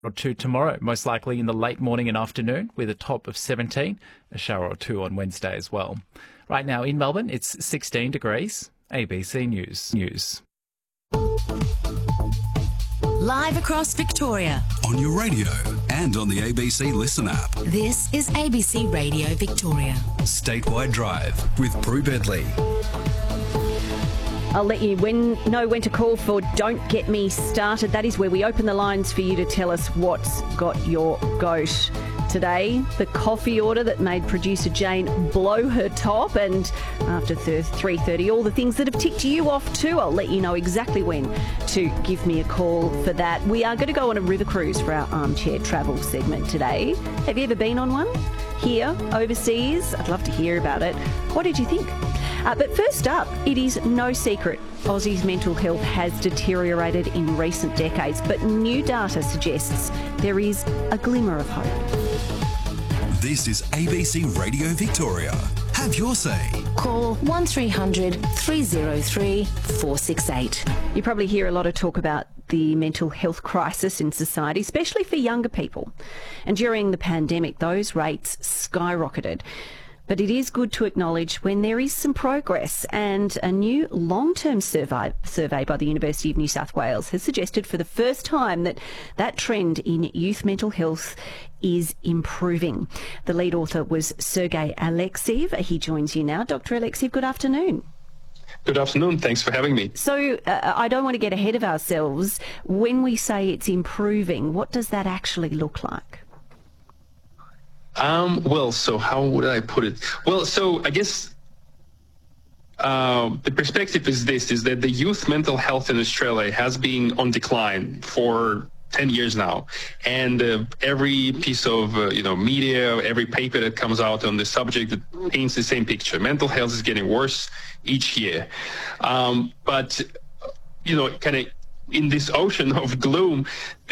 or 2 tomorrow, most likely in the late morning and afternoon with a top of 17, a shower or 2 on Wednesday as well. Right now in Melbourne, it's 16 degrees. ABC News. Live across Victoria. On your radio and on the ABC Listen app. This is ABC Radio Victoria. Statewide Drive with Prue Bedley. I'll let you know when to call for Don't Get Me Started. That is where we open the lines for you to tell us what's got your goat. Today, the coffee order that made producer Jane blow her top, and after 3:30, all the things that have ticked you off too. I'll let you know exactly when to give me a call for that. We are going to go on a river cruise for our armchair travel segment today. Have you ever been on one? Here, overseas? I'd love to hear about it. What did you think? But first up, it is no secret Aussie's mental health has deteriorated in recent decades, but new data suggests there is a glimmer of hope. This is ABC Radio Victoria. Have your say. Call 1300 303 468. You probably hear a lot of talk about the mental health crisis in society, especially for younger people. And during the pandemic, those rates skyrocketed. But it is good to acknowledge when there is some progress, and a new long-term survey by the University of New South Wales has suggested for the first time that trend in youth mental health is improving. The lead author was Sergei Alexeev. He joins you now. Dr. Alexeev, good afternoon. Good afternoon. Thanks for having me. So I don't want to get ahead of ourselves. When we say it's improving, what does that actually look like? So how would I put it? Well, so I guess the perspective is that the youth mental health in Australia has been on decline for 10 years now. And every piece of, media, every paper that comes out on the subject paints the same picture. Mental health is getting worse each year. But kind of in this ocean of gloom,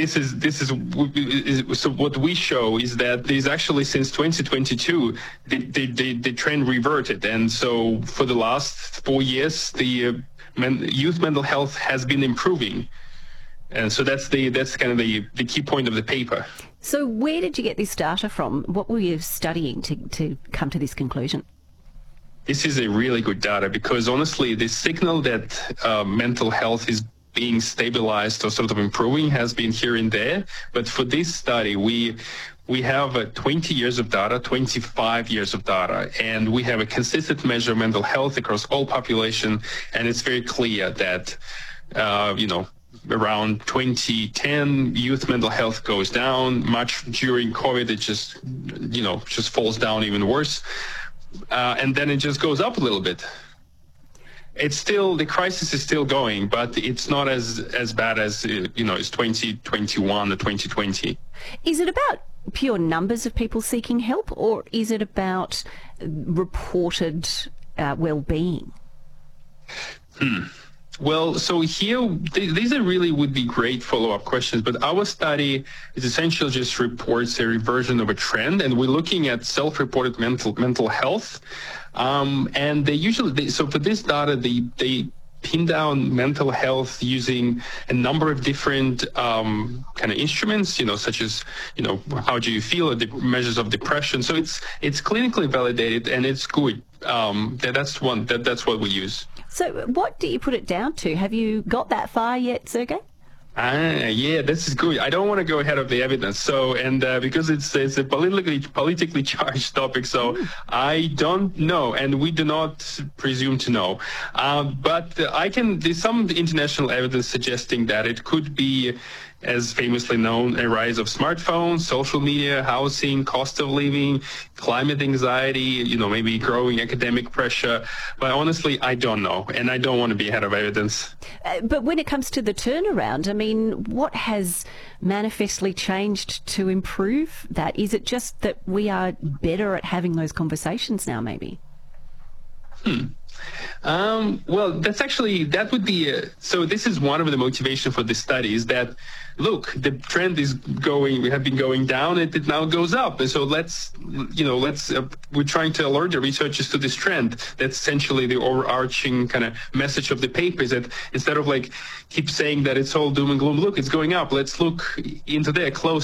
so what we show is that there's actually since 2022 the trend reverted, and so for the last 4 years the youth mental health has been improving, and so that's kind of the key point of the paper. So where did you get this data from? What were you studying to come to this conclusion? This is a really good data because honestly the signal that mental health is being stabilized or sort of improving has been here and there. But for this study, we have 20 years of data, 25 years of data, and we have a consistent measure of mental health across all population. And it's very clear that, around 2010, youth mental health goes down. Much during COVID, it just falls down even worse. And then it just goes up a little bit. The crisis is still going, but it's not as bad as, it's 2021 or 2020. Is it about pure numbers of people seeking help, or is it about reported well-being? Well, so here, these are really would be great follow-up questions, but our study is essentially just reports a reversion of a trend, and we're looking at self-reported mental health. And they usually, so for this data, they pin down mental health using a number of different kind of instruments, such as, how do you feel, the measures of depression. So it's clinically validated and it's good. That's what we use. So what do you put it down to? Have you got that far yet, Sergei? Yeah, this is good. I don't want to go ahead of the evidence. So, and because it's a politically charged topic, so I don't know, and we do not presume to know. But there's some international evidence suggesting that it could be, as famously known, a rise of smartphones, social media, housing, cost of living, climate anxiety, maybe growing academic pressure. But honestly, I don't know, and I don't want to be ahead of evidence. But when it comes to the turnaround, I mean, what has manifestly changed to improve that? Is it just that we are better at having those conversations now, maybe? Well, that would be, so this is one of the motivation for this study is that, look, the trend we have been going down and it now goes up. And so we're trying to alert the researchers to this trend. That's essentially the overarching kind of message of the paper is that instead of keep saying that it's all doom and gloom, look, it's going up. Let's look into there close